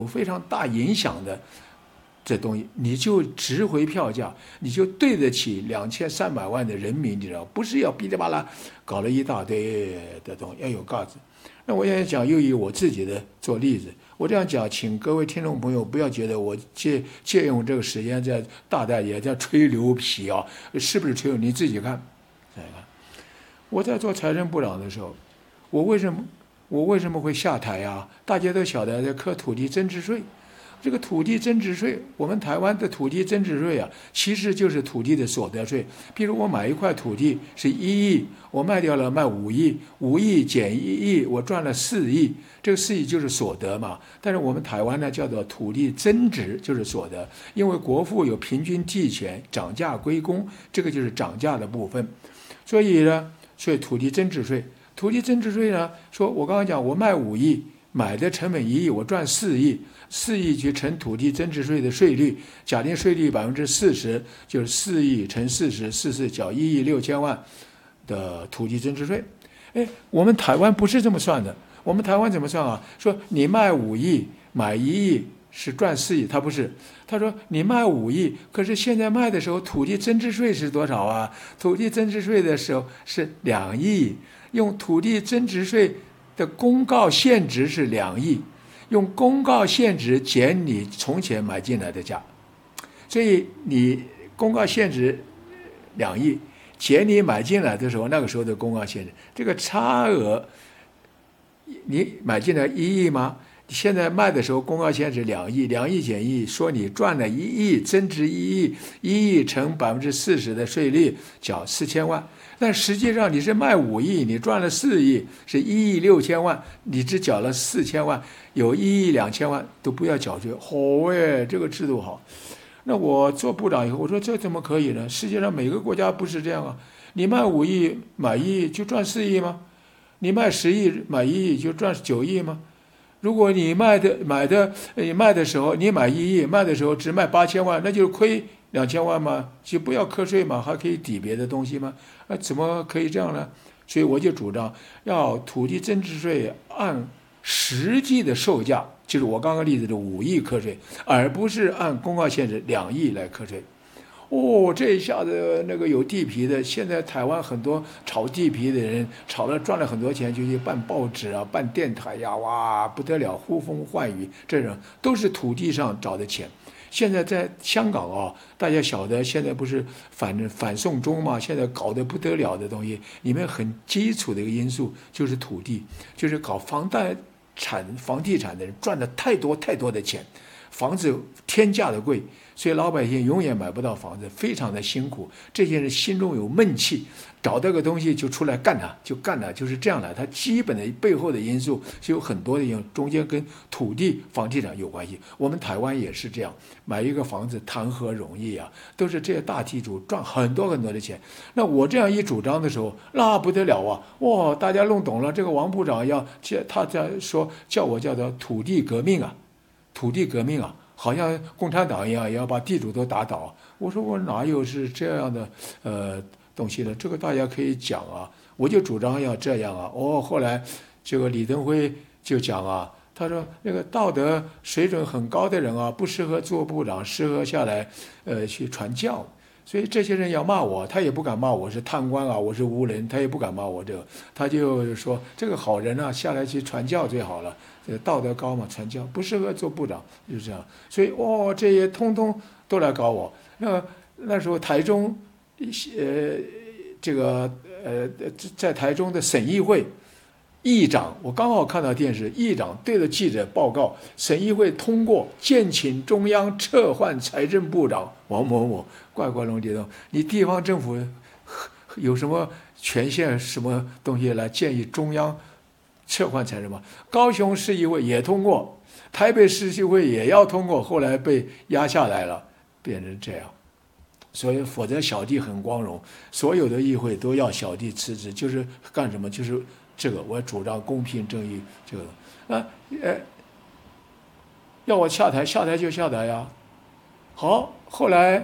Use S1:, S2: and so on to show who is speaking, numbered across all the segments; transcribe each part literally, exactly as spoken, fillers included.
S1: 有非常大影响的这东西，你就值回票价，你就对得起两千三百万的人民，你知道，不是要噼里啪啦搞了一大堆的东西，要有架子。那我现在讲，又以我自己的做例子，我这样讲，请各位听众朋友不要觉得我借借用这个时间在大大也在吹牛皮啊，是不是吹牛？你自己看，再看。我在做财政部长的时候，我为什么我为什么会下台啊？大家都晓得，这课土地增值税。这个土地增值税，我们台湾的土地增值税啊，其实就是土地的所得税。譬如我买一块土地是一亿，我卖掉了卖五亿，五亿减一亿，我赚了四亿，这个四亿就是所得嘛。但是我们台湾呢叫做土地增值，就是所得，因为国父有平均地权，涨价归公，这个就是涨价的部分。所以呢，所以土地增值税，土地增值税呢，说我刚刚讲我卖五亿。买的成本一亿，我赚四亿，四亿去乘土地增值税的税率，假定税率百分之四十，就是四亿乘四十，四四缴一亿六千万的土地增值税。哎，我们台湾不是这么算的，我们台湾怎么算啊？说你卖五亿，买一亿是赚四亿，他不是，他说你卖五亿，可是现在卖的时候土地增值税是多少啊？土地增值税的时候是两亿，用土地增值税的公告现值是两亿，用公告现值减你从前买进来的价，所以你公告现值两亿，减你买进来的时候那个时候的公告现值，这个差额，你买进来一亿吗？现在卖的时候公告现值两亿，两亿减一亿，说你赚了一亿，增值一亿，一亿乘百分之四十的税率，缴四千万。但实际上你是卖五亿，你赚了四亿，是一亿六千万，你只缴了四千万，有一亿两千万都不要缴税。好哎，这个制度好。那我做部长以后，我说这怎么可以呢？世界上每个国家不是这样啊？你卖五亿买一亿就赚四亿吗？你卖十亿买一亿就赚九亿吗？如果你卖的买的你卖的时候你买一亿，卖的时候只卖八千万，那就是亏两千万吗？就不要课税吗？还可以抵别的东西吗？啊，怎么可以这样呢？所以我就主张要土地增值税按实际的售价，就是我刚刚例子的五亿课税，而不是按公告现值两亿来课税。哦，这一下子那个有地皮的，现在台湾很多炒地皮的人炒了赚了很多钱，就去办报纸啊、办电台呀，哇，不得了，呼风唤雨，这种都是土地上找的钱。现在在香港啊，大家晓得现在不是反反送中嘛？现在搞得不得了的东西，里面很基础的一个因素就是土地，就是搞房贷产房地产的人赚了太多太多的钱，房子天价的贵，所以老百姓永远买不到房子，非常的辛苦。这些人心中有闷气，找到个东西就出来干它，就干它，就是这样的。它基本的背后的因素是有很多的因素，中间跟土地、房地产有关系。我们台湾也是这样，买一个房子谈何容易啊！都是这些大地主赚很多很多的钱。那我这样一主张的时候，那不得了啊！哇，大家弄懂了，这个王部长要他在说叫我叫做土地革命啊，土地革命啊！好像共产党一样，也要把地主都打倒。我说我哪有是这样的呃东西呢？这个大家可以讲啊，我就主张要这样啊。哦，后来这个李登辉就讲啊，他说那个道德水准很高的人啊，不适合做部长，适合下来呃去传教。所以这些人要骂我，他也不敢骂我是贪官啊，我是无人，他也不敢骂我这个，他就说这个好人啊，下来去传教最好了。道德高嘛，传教不适合做部长，就是这样。所以哦，这些通通都来搞我。那那时候台中，呃，这个呃，在台中的省议会议长，我刚好看到电视，议长对着记者报告，省议会通过建请中央撤换财政部长王某某。怪怪龙地洞，你地方政府有什么权限、什么东西来建议中央撤换财政吗？高雄市议会也通过，台北市议会也要通过，后来被压下来了，变成这样。所以否则小弟很光荣，所有的议会都要小弟辞职，就是干什么？就是这个，我主张公平正义。这个啊，呃，要我下台，下台就下台呀。好，后来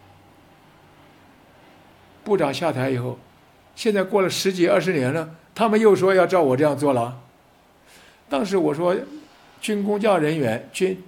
S1: 部长下台以后，现在过了十几二十年了，他们又说要照我这样做了。当时我说，军公教人员、军